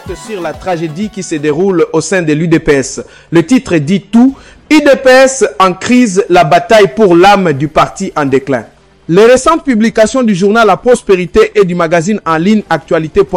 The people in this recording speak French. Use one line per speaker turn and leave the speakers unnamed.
porte sur la tragédie qui se déroule au sein de l'UDPS. Le titre dit tout. UDPS en crise, la bataille pour l'âme du parti en déclin. Les récentes publications du journal La Prospérité et du magazine en ligne Actualité.